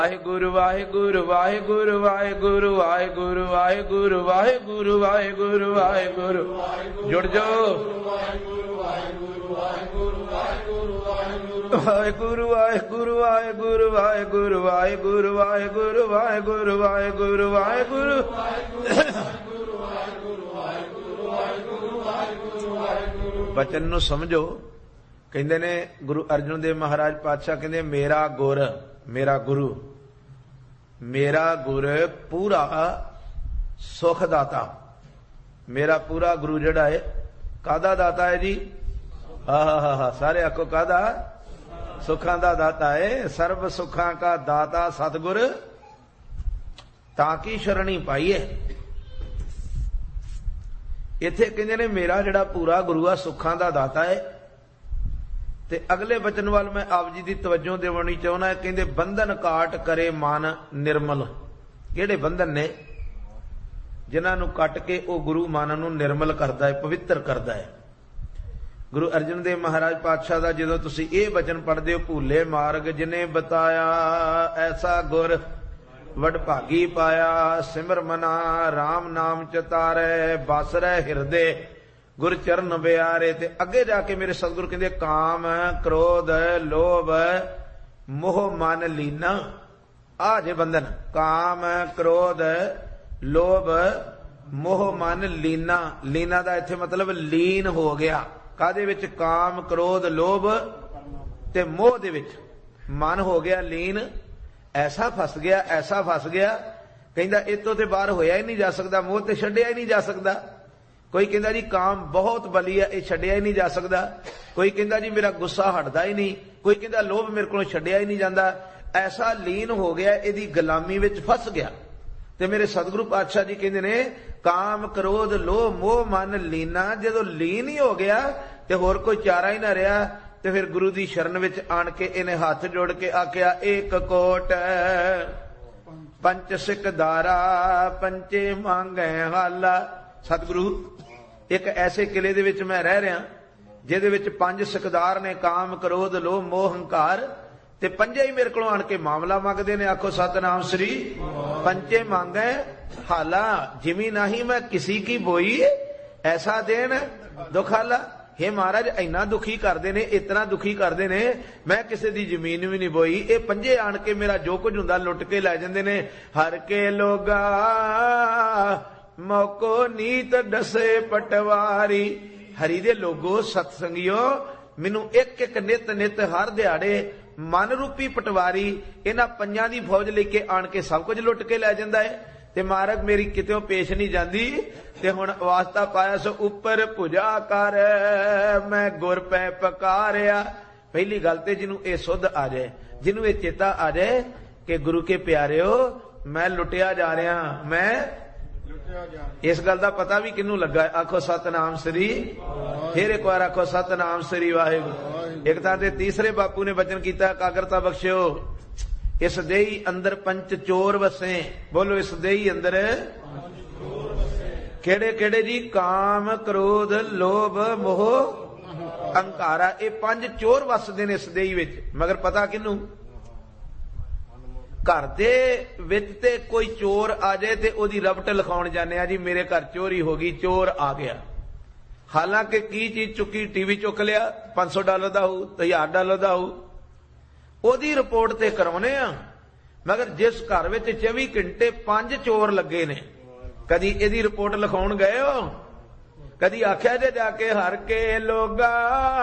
ਵਾਹਿਗੁਰੂ ਵਾਹਿਗੁਰੂ ਵਾਹਿਗੁਰੂ ਵਾਹਿਗੁਰੂ ਵਾਹਿਗੁਰੂ ਵਾਹਿਗੁਰੂ ਵਾਹਿਗੁਰੂ ਵਾਹਿਗੁਰੂ ਵਾਹਿਗੁਰੂ ਜੁੜ ਜਾਓ। ਵਾਹਿਗੁਰੂ ਵਾਹਿਗੁਰੂ ਵਾਹਿਗੁਰੂ ਵਾਹਿਗੁਰੂ ਵਾਹਿਗੁਰੂ ਵਾਹਿਗੁਰੂ ਵਾਹਿਗੁਰੂ ਵਾਹਿਗੁਰੂ ਵਾਹਿਗੁਰੂ ਵਾਹਿਗੁਰੂ ਵਾਹਿਗੁਰੂ ਵਾਹਿਗੁਰੂ ਵਾਹਿਗੁਰੂ ਬਚਨ ਨੂੰ ਸਮਝੋ। ਕਹਿੰਦੇ ਨੇ ਗੁਰੂ ਅਰਜਨ ਦੇਵ ਮਹਾਰਾਜ ਪਾਤਸ਼ਾਹ ਕਹਿੰਦੇ ਮੇਰਾ ਗੁਰ ਮੇਰਾ ਗੁਰੂ ਮੇਰਾ ਗੁਰ ਪੂਰਾ ਸੁਖ ਦਾਤਾ। ਮੇਰਾ ਪੂਰਾ ਗੁਰੂ ਜਿਹੜਾ ਹੈ ਕਾਹਦਾ ਦਾਤਾ ਹੈ ਜੀ? ਆਹਾ ਸਾਰੇ ਆਖੋ ਕਾਹਦਾ? ਸੁਖਾਂ ਦਾ ਦਾਤਾ ਹੈ। ਸਰਬ ਸੁਖਾਂ ਕਾ ਦਾਤਾ ਸਤਿਗੁਰ ਤਾਂ ਕੀ ਸ਼ਰਣੀ ਪਾਈਏ। ਇੱਥੇ ਕਹਿੰਦੇ ਨੇ ਮੇਰਾ ਜਿਹੜਾ ਪੂਰਾ ਗੁਰੂ ਆ ਸੁੱਖਾਂ ਦਾ ਦਾਤਾ ਹੈ। ਤੇ ਅਗਲੇ ਬਚਨ ਵੱਲ ਮੈਂ ਆਪ ਜੀ ਦੀ ਤਵੱਜੋ ਦੇਵਣੀ ਚਾਹੁੰਦਾ। ਕਹਿੰਦੇ ਬੰਧਨ ਕਾਟ ਕਰੇ ਮਨ ਨਿਰਮਲ। ਕਿਹੜੇ ਬੰਧਨ ਨੇ? ਜਿਨ੍ਹਾਂ ਨੂੰ ਕੱਟ ਕੇ ਉਹ ਗੁਰੂ ਮਨ ਨੂੰ ਨਿਰਮਲ ਕਰਦਾ ਹੈ, ਪਵਿੱਤਰ ਕਰਦਾ ਹੈ। ਗੁਰੂ ਅਰਜਨ ਦੇਵ ਮਹਾਰਾਜ ਪਾਤਸ਼ਾਹ ਦਾ ਜਦੋਂ ਤੁਸੀਂ ਇਹ ਬਚਨ ਪੜ੍ਹਦੇ ਹੋ, ਭੂਲੇ ਮਾਰਗ ਜਿਨੇ ਬਤਾਇਆ ਐਸਾ ਗੁਰ ਵਡਭਾਗੀ ਪਾਇਆ, ਸਿਮਰ ਮਨਾ ਰਾਮ ਨਾਮ ਚਤਾਰੇ ਬਸ ਰਹਿ ਹਿਰਦੇ ਗੁਰ ਚਰਨ ਬਿਆਰੇ। ਤੇ ਅੱਗੇ ਜਾ ਕੇ ਮੇਰੇ ਸਤਿਗੁਰ ਕਹਿੰਦੇ ਕਾਮ ਕ੍ਰੋਧ ਲੋਭ ਮੋਹ ਮਨ ਲੀਨਾ। ਆ ਜੇ ਬੰਧਨ ਕਾਮ ਕ੍ਰੋਧ ਲੋਭ ਮੋਹ ਮਨ ਲੀਨਾ। ਲੀਨਾ ਦਾ ਇੱਥੇ ਮਤਲਬ ਲੀਨ ਹੋ ਗਿਆ। ਕਾਹਦੇ ਵਿੱਚ? ਕਾਮ ਕ੍ਰੋਧ ਲੋਭ ਤੇ ਮੋਹ ਦੇ ਵਿੱਚ ਮਨ ਹੋ ਗਿਆ ਲੀਨ। ਐਸਾ ਫਸ ਗਿਆ ਐਸਾ ਫਸ ਗਿਆ। ਕਹਿੰਦਾ ਇਹ ਤੋਂ ਤੇ ਬਾਹਰ ਹੋਇਆ ਹੀ ਨਹੀਂ ਜਾ ਸਕਦਾ, ਮੋਹ ਤੇ ਛੱਡਿਆ ਹੀ ਨਹੀਂ ਜਾ ਸਕਦਾ। ਕੋਈ ਕਹਿੰਦਾ ਜੀ ਕਾਮ ਬਹੁਤ ਬਲੀ ਹੈ, ਇਹ ਛੱਡਿਆ ਹੀ ਨਹੀਂ ਜਾ ਸਕਦਾ। ਕੋਈ ਕਹਿੰਦਾ ਜੀ ਮੇਰਾ ਗੁੱਸਾ ਹਟਦਾ ਹੀ ਨਹੀਂ। ਕੋਈ ਕਹਿੰਦਾ ਲੋਭ ਮੇਰੇ ਕੋਲੋਂ ਛੱਡਿਆ ਹੀ ਨਹੀਂ ਜਾਂਦਾ। ਐਸਾ ਲੀਨ ਹੋ ਗਿਆ, ਇਹਦੀ ਗੁਲਾਮੀ ਵਿੱਚ ਫਸ ਗਿਆ। ਤੇ ਮੇਰੇ ਸਤਿਗੁਰੂ ਪਾਤਸ਼ਾਹ ਜੀ ਕਹਿੰਦੇ ਨੇ ਕਾਮ ਕ੍ਰੋਧ ਲੋਭ ਮੋਹ ਮਨ ਲੀਨਾ। ਜਦੋਂ ਲੀਨ ਹੀ ਹੋ ਗਿਆ ਤੇ ਹੋਰ ਕੋਈ ਚਾਰਾ ਹੀ ਨਾ ਰਿਹਾ, ਤੇ ਫਿਰ ਗੁਰੂ ਦੀ ਸ਼ਰਨ ਵਿੱਚ ਆਣ ਕੇ ਇਹਨੇ ਹੱਥ ਜੋੜ ਕੇ ਆਖਿਆ ਏਕ ਕੋਟ ਪੰਚ ਸਿੱਖ ਦਾਰਾ ਪੰਚੇ ਮੰਗੈ ਹਾਲਾ। ਸਤਿਗੁਰੂ ਇੱਕ ਐਸੇ ਕਿਲੇ ਦੇ ਵਿੱਚ ਮੈਂ ਰਹਿ ਰਿਹਾ ਜਿਹਦੇ ਵਿੱਚ 5 ਸਿਕਦਾਰ ਨੇ, ਕਾਮ ਕ੍ਰੋਧ ਲੋਭ ਮੋਹ ਹੰਕਾਰ, ਤੇ ਪੰਜੇ ਹੀ ਮੇਰੇ ਕੋਲੋਂ ਆਣ ਕੇ ਮਾਮਲਾ ਮੰਗਦੇ ਨੇ। ਆਖੋ ਸਤਨਾਮ ਸ੍ਰੀ ਪੰਚੇ ਮੰਗੈ ਹਾਲਾ। ਜਿਮੀ ਨਹੀਂ ਮੈਂ ਕਿਸੇ ਕੀ ਬੋਈ ਐਸਾ ਦੇਣ ਦੁਖਾਲਾ। हे महाराज ਇੰਨਾ ਦੁਖੀ ਕਰਦੇ ਨੇ, ਇਤਨਾ ਦੁਖੀ ਕਰਦੇ ਨੇ, ਮੈਂ ਕਿਸੇ ਦੀ ਜ਼ਮੀਨ ਵੀ ਨਹੀਂ ਬੋਈ। ਇਹ ਪੰਜੇ ਆਣ ਕੇ ਮੇਰਾ ਜੋ ਕੁਝ ਹੁੰਦਾ ਲੁੱਟ ਕੇ ਲੈ ਜਾਂਦੇ ਨੇ। ਹਰ ਕੇ ਲੋਗਾ ਮੌਕੋ ਨੀਤ ਡਸੇ ਪਟਵਾਰੀ। ਹਰੀ ਦੇ ਲੋਗੋ ਸਤਸੰਗਿਓ ਮੈਨੂੰ ਇੱਕ ਇੱਕ ਨਿਤ ਨਿਤ ਹਰ ਦਿਹਾੜੇ ਮਨ ਰੂਪੀ ਪਟਵਾਰੀ ਇਹਨਾਂ ਪੰਜਾਂ ਦੀ ਫੌਜ ਲੈ ਕੇ ਆਣ ਕੇ ਸਭ ਕੁਝ ਲੁੱਟ ਕੇ ਲੈ ਜਾਂਦਾ ਹੈ। ਤੇ ਮਾਰਗ ਮੇਰੀ ਕਿਤੇ ਪੇਸ਼ ਨਹੀਂ ਜਾਂਦੀ। ਤੇ ਹੁਣ ਵਾਸਤਾ ਪਾਇਆ ਸੋ ਉੱਪਰ ਭੁਜਾ ਕਰ ਮੈਂ ਗੁਰ ਪੈ ਪਕਾਰਿਆ। ਪਹਿਲੀ ਗੱਲ ਤੇ ਜਿਹਨੂੰ ਇਹ ਸੁੱਧ ਆ ਜਾਏ, ਜਿਹਨੂੰ ਇਹ ਚੇਤਾ ਆ ਜਾਏ ਕਿ ਗੁਰੂ ਕੇ ਪਿਆਰਿਓ ਮੈਂ ਲੁੱਟਿਆ ਜਾ ਰਿਹਾ, ਮੈਂ ਇਸ ਗੱਲ ਦਾ ਪਤਾ ਵੀ ਕਿਹਨੂੰ ਲੱਗਾ? ਆਖੋ ਸਤਨਾਮ ਸ੍ਰੀ। ਫਿਰ ਇੱਕ ਵਾਰ ਆਖੋ ਸਤਨਾਮ ਸ੍ਰੀ ਵਾਹਿਗੁਰੂ। ਇੱਕ ਤਾਂ ਤੇ ਤੀਸਰੇ ਬਾਪੂ ਨੇ ਬਚਨ ਕੀਤਾ ਇਕਾਗਰਤਾ ਬਖਸ਼ਿਓ। ਇਸ ਦੇਹੀ ਅੰਦਰ ਪੰਚ ਚੋਰ ਵਸੇ। ਬੋਲੋ ਇਸ ਦੇਹੀ ਅੰਦਰ ਕਿਹੜੇ ਕਿਹੜੇ ਜੀ? ਕਾਮ ਕ੍ਰੋਧ ਲੋਭ ਮੋਹ ਅਹੰਕਾਰਾ। ਇਹ 5 ਚੋਰ ਵਸਦੇ ਨੇ ਇਸ ਦੇਹੀ ਵਿੱਚ। ਮਗਰ ਪਤਾ ਕਿਹਨੂੰ? ਘਰ ਦੇ ਵਿੱਚ ਤੇ ਕੋਈ ਚੋਰ ਆ ਜਾਏ ਤੇ ਉਹਦੀ ਰਬਟ ਲਿਖਾਉਣ ਜਾਂਦੇ ਆ ਜੀ ਮੇਰੇ ਘਰ ਚੋਰੀ ਹੋ ਗਈ, ਚੋਰ ਆ ਗਿਆ। ਹਾਲਾਂਕਿ ਕੀ ਚੀਜ਼ ਚੁੱਕੀ? ਟੀਵੀ ਚੁੱਕ ਲਿਆ, $500 ਦਾ ਹੋਊ, $1000 ਦਾ ਹੋਊ, ਉਹਦੀ ਰਿਪੋਰਟ ਤੇ ਕਰਾਉਨੇ ਆ। ਮਗਰ ਜਿਸ ਘਰ ਵਿੱਚ 24 ਘੰਟੇ 5 ਚੋਰ ਲੱਗੇ ਨੇ, ਕਦੀ ਇਹਦੀ ਰਿਪੋਰਟ ਲਿਖਾਉਣ ਗਏ ਹੋ? ਕਦੀ ਆਖਿਆ ਜੇ ਜਾ ਕੇ ਹਰ ਕੇ ਲੋਗਾ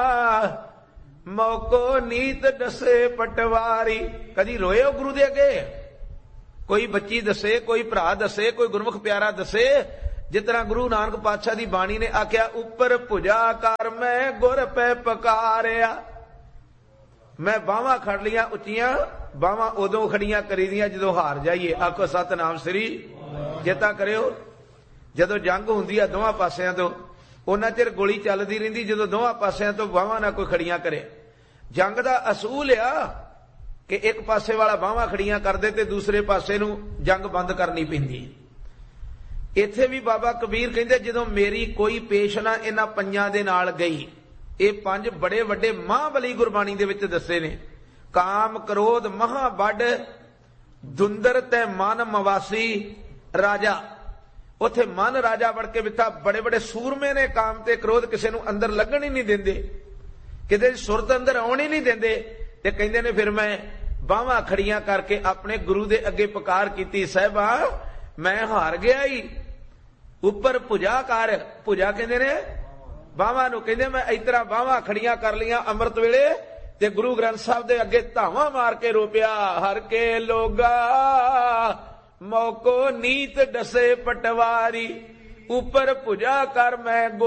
ਮੌਕੋ ਨੀਤ ਡਸੇ ਪਟਵਾਰੀ? ਕਦੀ ਰੋਏ ਹੋ ਗੁਰੂ ਦੇ ਅੱਗੇ? ਕੋਈ ਬੱਚੀ ਦੱਸੇ, ਕੋਈ ਭਰਾ ਦੱਸੇ, ਕੋਈ ਗੁਰਮੁਖ ਪਿਆਰਾ ਦੱਸੇ? ਜਿਸ ਤਰ੍ਹਾਂ ਗੁਰੂ ਨਾਨਕ ਪਾਤਸ਼ਾਹ ਦੀ ਬਾਣੀ ਨੇ ਆਖਿਆ ਉੱਪਰ ਭੁਜਾ ਕਰ ਮੈਂ ਗੁਰ ਪੈ ਪਕਾਰਿਆ। ਮੈਂ ਬਾਹਾਂ ਖੜ ਲੀਆਂ ਉੱਚੀਆਂ, ਬਾਹਾਂ ਉਦੋਂ ਖੜੀਆਂ ਕਰੀਦੀਆਂ ਜਦੋਂ ਹਾਰ ਜਾਈਏ। ਆਖੋ ਸਤਨਾਮ ਸ੍ਰੀ। ਚੇਤਾ ਕਰਿਓ ਜਦੋਂ ਜੰਗ ਹੁੰਦੀ ਆ ਦੋਵਾਂ ਪਾਸਿਆਂ ਤੋਂ, ਉਹਨਾਂ ਚਿਰ ਗੋਲੀ ਚੱਲਦੀ ਰਹਿੰਦੀ ਜਦੋਂ ਦੋਵਾਂ ਪਾਸਿਆਂ ਤੋਂ ਬਾਹਾਂ ਨਾ ਕੋਈ ਖੜੀਆਂ ਕਰੇ। ਜੰਗ ਦਾ ਅਸੂਲ ਆ ਕਿ ਇੱਕ ਪਾਸੇ ਵਾਲਾ ਬਾਹਾਂ ਖੜੀਆਂ ਕਰਦੇ ਤੇ ਦੂਸਰੇ ਪਾਸੇ ਨੂੰ ਜੰਗ ਬੰਦ ਕਰਨੀ ਪੈਂਦੀ। ਇੱਥੇ ਵੀ ਬਾਬਾ ਕਬੀਰ ਕਹਿੰਦੇ ਜਦੋਂ ਮੇਰੀ ਕੋਈ ਪੇਸ਼ ਨਾ ਇਹਨਾਂ ਪੰਜਾਂ ਦੇ ਨਾਲ ਗਈ। ਇਹ 5 ਬੜੇ ਵੱਡੇ ਮਹਾਬਲੀ ਗੁਰਬਾਣੀ ਦੇ ਵਿੱਚ ਦੱਸੇ ਨੇ। ਕਾਮ ਕ੍ਰੋਧ ਮਹਾ ਵੱਡ ਦੁੰਦਰ ਤੇ ਮਨ ਮਵਾਸੀ ਰਾਜਾ। ਉਥੇ ਮਨ ਰਾਜਾ ਬਣ ਕੇ ਬਿਠਾ। ਬੜੇ ਬੜੇ ਸੂਰਮੇ ਨੇ ਕਾਮ ਤੇ ਕ੍ਰੋਧ ਕਿਸੇ ਨੂੰ ਅੰਦਰ ਲੱਗਣ ਹੀ ਨਹੀਂ ਦਿੰਦੇ, ਕਿਤੇ ਸੁਰਤ ਅੰਦਰ ਆਉਣ ਹੀ ਨਹੀਂ ਦਿੰਦੇ। ਤੇ ਕਹਿੰਦੇ ਨੇ ਫਿਰ ਮੈਂ ਬਾਹਾਂ ਖੜੀਆਂ ਕਰਕੇ ਆਪਣੇ ਗੁਰੂ ਦੇ ਅੱਗੇ ਪੁਕਾਰ ਕੀਤੀ, ਸਾਹਿਬਾ ਮੈਂ ਹਾਰ ਗਿਆ ਹੀ, ਉੱਪਰ ਭੁਜਾ ਕਰ। ਭੁਜਾ ਕਹਿੰਦੇ ਨੇ ਬਾਹਾਂ ਨੂੰ, ਕਹਿੰਦੇ ਮੈਂ ਇਸ ਤਰ੍ਹਾਂ ਬਾਹਾਂ ਖੜੀਆਂ ਕਰ ਲੀਆਂ ਅੰਮ੍ਰਿਤ ਵੇਲੇ ਤੇ ਗੁਰੂ ਗ੍ਰੰਥ ਸਾਹਿਬ ਦੇ ਅੱਗੇ ਧਾਵਾਂ ਮਾਰ ਕੇ ਰੋਪਿਆ, ਹਰ ਕੇ ਲੋਗਾ ਮੌਕੋ ਨੀਤ ਡਸੇ ਪਟਵਾਰੀ, ਉੱਪਰ ਭੁਜਾ ਕਰ ਮੈਂ